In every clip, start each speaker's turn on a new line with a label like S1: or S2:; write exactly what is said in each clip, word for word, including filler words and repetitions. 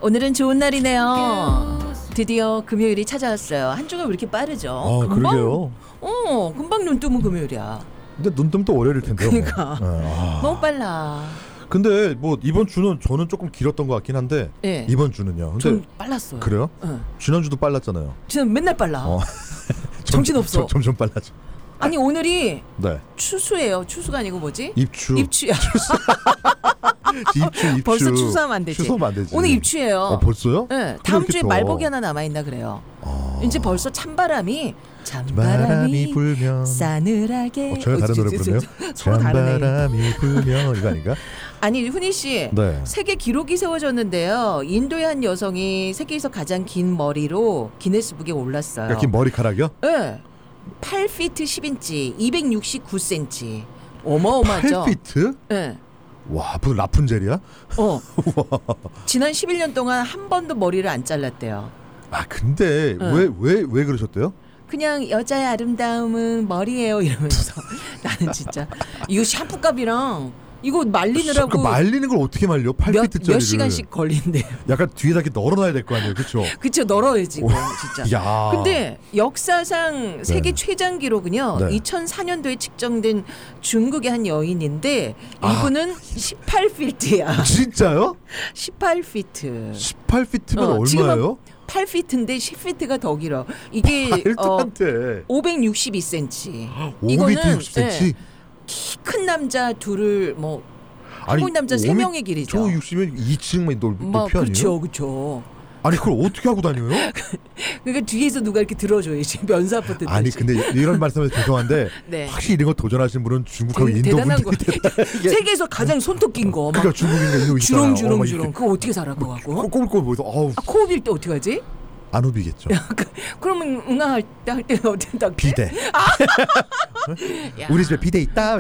S1: 오늘은 좋은 날이네요. 드디어 금요일이 찾아왔어요. 한 주가 왜 이렇게 빠르죠?
S2: 아,
S1: 금방,
S2: 그러게요.
S1: 어, 금방 눈 뜨면 금요일이야.
S2: 근데 눈 뜨면 또 월요일일 텐데요.
S1: 그러니까
S2: 뭐. 네, 아.
S1: 너무 빨라.
S2: 근데 뭐 이번 주는 저는 조금 길었던 것 같긴 한데
S1: 네.
S2: 이번 주는요. 근데
S1: 좀 빨랐어요.
S2: 그래요?
S1: 응.
S2: 지난주도 빨랐잖아요.
S1: 지금 맨날 빨라.
S2: 어.
S1: 정신없어.
S2: 점점 빨라져.
S1: 아니 오늘이
S2: 네.
S1: 추수예요. 추수가 아니고 뭐지?
S2: 입추.
S1: 입추야.
S2: 입추, 입추.
S1: 벌써 추수하면 안 되지.
S2: 추수하면 안 되지.
S1: 오늘 입추예요.
S2: 어, 벌써요?
S1: 네. 다음 주에
S2: 더.
S1: 말복이 하나 남아 있나 그래요.
S2: 아.
S1: 이제 벌써 찬바람이 찬바람이
S2: 바람이 불면
S1: 싸늘하게.
S2: 어, 전혀 다른 노래 부르네요.
S1: 서로 다르네.
S2: 바람이 불면 이거 아닌가?
S1: 아니 훈이 씨,
S2: 네.
S1: 세계 기록이 세워졌는데요. 인도의 한 여성이 세계에서 가장 긴 머리로 기네스북에 올랐어요.
S2: 그러니까 긴 머리카락이요?
S1: 네. 팔 피트 십 인치, 이백육십구 센티미터. 어마어마하죠.
S2: 팔 피트?
S1: 네.
S2: 와, 무슨 라푼젤이야?
S1: 어. 지난 십일 년 동안 한 번도 머리를 안 잘랐대요.
S2: 아, 근데 왜 왜 왜
S1: 응.
S2: 그러셨대요?
S1: 그냥 여자의 아름다움은 머리예요 이러면서 나는 진짜 이거 샴푸값이랑 이거 말리느라고
S2: 그 말리는 걸 어떻게 말려? 팔
S1: 몇,
S2: 피트짜리를
S1: 몇 시간씩 걸린대요.
S2: 약간 뒤에다 이렇게 널어놔야 될 거 아니에요, 그렇죠?
S1: 그쵸, 널어야지 이거 진짜.
S2: 야.
S1: 근데 역사상 세계 최장 기록은요.
S2: 네.
S1: 이천사 년도에 측정된 중국의 한 여인인데
S2: 아.
S1: 이분은 십팔 피트야.
S2: 진짜요?
S1: 십팔 피트.
S2: 십팔 피트면
S1: 어, 지금은
S2: 얼마예요?
S1: 팔 피트인데 십 피트가 더 길어. 이게
S2: 말도
S1: 어,
S2: 안 돼.
S1: 오백육십이 센티미터.
S2: 오백육십 센티미터?
S1: 키 큰 남자 둘을 뭐
S2: 아니,
S1: 한국 남자 세 명의 길이죠.
S2: 저 육십이면 이 층만 높,
S1: 뭐
S2: 높이 아니에요?
S1: 그렇죠, 그렇죠.
S2: 아니 그걸 어떻게 하고 다녀요?
S1: 그러니까 뒤에서 누가 이렇게 들어줘야지 면사 아파트.
S2: 아니 근데 이런 말씀에서 죄송한데
S1: 네.
S2: 확실히 이런 거 도전하신 분은 중국하고 인도
S1: 대단한
S2: 분들이
S1: 거. 세계에서 가장 손톱 긴 거. 막
S2: 그러니까 중국인가 인도
S1: 주렁 주렁 주렁. 그거 어떻게 살아 그거 갖고?
S2: 꼬불꼬불 보여서 어우
S1: 아, 코업일 때 어떻게 하지?
S2: 안 우비겠죠.
S1: 그러면 응아할 때 할 때는 어떻게 닦지?
S2: 비대. 우리 집에 비대 있다.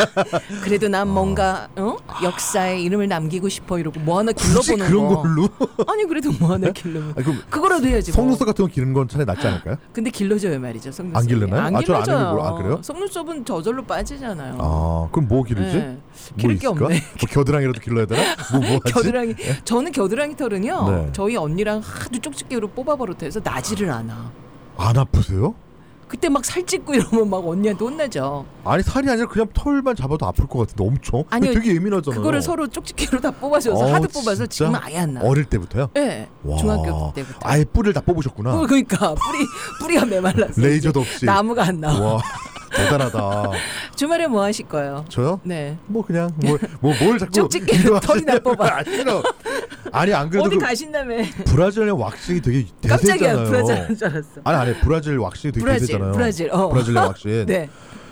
S1: 그래도 난 뭔가 어? 역사에 이름을 남기고 싶어 이러고 뭐 하나 길러보는
S2: 그런
S1: 거.
S2: 걸로?
S1: 아니 그래도 뭐 하나 길러면
S2: 아니, 그럼
S1: 그거라도 해야지. 뭐.
S2: 속눈썹 같은 거 기르는 건 차라리 낫지 않을까요?
S1: 근데 길러줘요 말이죠. 속눈썹.
S2: 안 길르나요?
S1: 안
S2: 아, 저는 안
S1: 길러져요.
S2: 해보고- 아, 그래요?
S1: 속눈썹은 저절로 빠지잖아요.
S2: 아 그럼 뭐 기르지?
S1: 네.
S2: 뭐
S1: 기를 게
S2: 있을까?
S1: 없네.
S2: 뭐 겨드랑이라도 길러야 되나? 뭐, 뭐 하지?
S1: 겨드랑이. 저는 겨드랑이 털은요.
S2: 네.
S1: 저희 언니랑 하도 쪽집게로 뽑아버릇해서 나지를 않아.
S2: 안 아프세요?
S1: 그때 막 살찌고 이러면 막 언니한테 혼나죠.
S2: 아니 살이 아니라 그냥 털만 잡아도 아플 것 같은데 엄청.
S1: 아니요,
S2: 되게 예민하잖아요.
S1: 그거를 서로 쪽집게로 다 뽑아줘서
S2: 어,
S1: 하도 뽑아서
S2: 진짜?
S1: 지금은 아예 안 나.
S2: 어릴 때부터요?
S1: 네,
S2: 와.
S1: 중학교 때부터.
S2: 아예 뿌리를 다 뽑으셨구나.
S1: 어, 그러니까 뿌리 뿌리가 메말랐어.
S2: 레이저도 없이.
S1: 나무가 안 나와.
S2: 와 대단하다.
S1: 주말에 뭐 하실 거예요?
S2: 저요?
S1: 네.
S2: 뭐 그냥 뭐뭘 자꾸
S1: 쪽집게로 털이나 뽑아.
S2: 아, 싫어. 아니 안 그래도
S1: 어디
S2: 그
S1: 가신다며?
S2: 브라질의 왁싱이 되게
S1: 깜짝이야,
S2: 대세잖아요.
S1: 브라질 줄 알았어.
S2: 아니 아니 브라질 왁싱이 되게
S1: 브라질,
S2: 대세잖아요.
S1: 브라질, 어.
S2: 브라질의 왁싱.
S1: 네,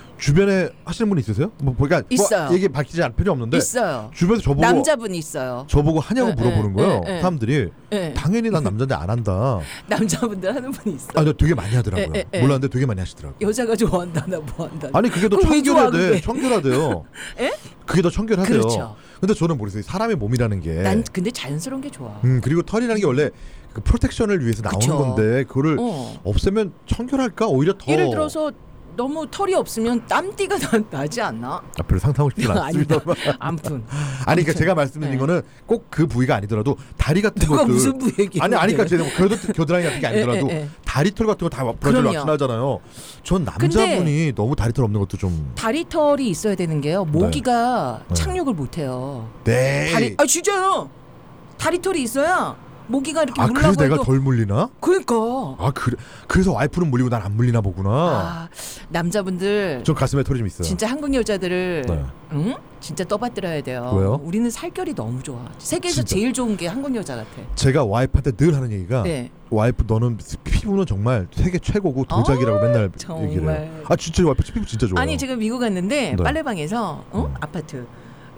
S2: 주변에 하시는 분 있으세요? 뭐 그러니까
S1: 있어요.
S2: 뭐 얘기 밝히지 않을 필요 없는데
S1: 있어요.
S2: 주변에서 저보고
S1: 남자분 있어요.
S2: 저보고 하냐고
S1: 네,
S2: 물어보는
S1: 네,
S2: 거예요.
S1: 네, 네.
S2: 사람들이
S1: 네.
S2: 당연히 난 남자인데 안 한다.
S1: 남자분들 하는 분 있어.
S2: 아, 근데 되게 많이 하더라고요.
S1: 에, 에, 에.
S2: 몰랐는데 되게 많이 하시더라고요.
S1: 여자가 좋아한다, 나 뭐 한다.
S2: 아니 그게 더
S1: 그럼 왜 좋아,
S2: 청결하대.
S1: 그게?
S2: 청결하대요.
S1: 에?
S2: 그게 더 청결하대요.
S1: 그렇죠.
S2: 근데 저는 모르겠어요. 사람의 몸이라는 게.
S1: 난 근데 자연스러운 게 좋아.
S2: 음 그리고 털이라는 게 원래 그 프로텍션을 위해서 나오는
S1: 그쵸.
S2: 건데 그거를
S1: 어.
S2: 없애면 청결할까? 오히려 더.
S1: 예를 들어서 너무 털이 없으면 땀띠가 나, 나지 않나?
S2: 아, 별로 상상하고 싶진 않습니다.
S1: 아니다. 아무튼.
S2: 아니 그러니까 제가 말씀드린
S1: 네.
S2: 거는 꼭 그 부위가 아니더라도 다리 같은
S1: 누가
S2: 것들.
S1: 무슨 부위 얘기해?
S2: 아니 아니 그러니까 제가 겨드, 겨드랑이 같은 게 아니더라도
S1: 에, 에, 에.
S2: 다리털 같은 거 다 브라질
S1: 그럼요.
S2: 왁싱하잖아요. 전 남자분이 너무 다리털 없는 것도 좀.
S1: 다리털이 있어야 되는 게요. 모기가
S2: 네.
S1: 착륙을 못 해요.
S2: 네.
S1: 다리 아 진짜요. 다리털이 있어야 모기가 이렇게
S2: 아
S1: 물라고
S2: 그래서 내가
S1: 해도
S2: 덜 물리나?
S1: 그러니까.
S2: 아 그래 그래서 와이프는 물리고 난 안 물리나 보구나.
S1: 아, 남자분들
S2: 전 가슴에 털이 좀 있어요.
S1: 진짜 한국 여자들을
S2: 네.
S1: 응? 진짜 떠받들어야 돼요.
S2: 왜요?
S1: 우리는 살결이 너무 좋아. 세계에서
S2: 진짜.
S1: 제일 좋은 게 한국 여자 같아.
S2: 제가 와이프한테 늘 하는 얘기가
S1: 네.
S2: 와이프 너는 피부는 정말 세계 최고고 도자기라고
S1: 아,
S2: 맨날
S1: 정말.
S2: 얘기를 해요. 아 진짜 와이프 피부 진짜 좋아요.
S1: 아니 제가 미국 갔는데
S2: 네.
S1: 빨래방에서 어?
S2: 음.
S1: 아파트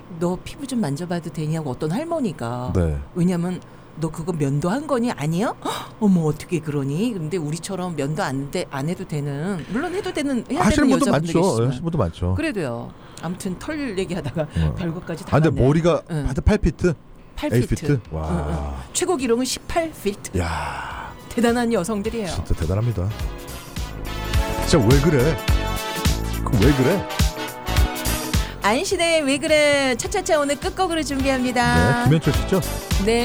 S1: 너 피부 좀 만져봐도 되냐고 어떤 할머니가
S2: 네.
S1: 왜냐면 너 그거 면도한 거니? 아니요? 헉, 어머 어떻게 그러니? 근데 우리처럼 면도 안, 돼, 안 해도 되는 물론 해도 되는 해야
S2: 하시는
S1: 되는
S2: 분도
S1: 여자분들
S2: 많죠. 예,
S1: 계시지만
S2: 하시는 분도 많죠.
S1: 그래도 아무튼 털 얘기하다가
S2: 어.
S1: 별것까지 다
S2: 아 근데
S1: 갔네.
S2: 머리가
S1: 응.
S2: 팔 피트?
S1: 팔
S2: 에잇
S1: 피트.
S2: 피트? 와.
S1: 응, 응. 최고 기록은 십팔 피트.
S2: 야
S1: 대단한 여성들이에요.
S2: 진짜 대단합니다. 진짜 왜 그래? 그 왜 그래?
S1: 안신의 왜 그래 차차차 오늘 끝곡으로 준비합니다.
S2: 네, 김현철 씨죠?
S1: 네.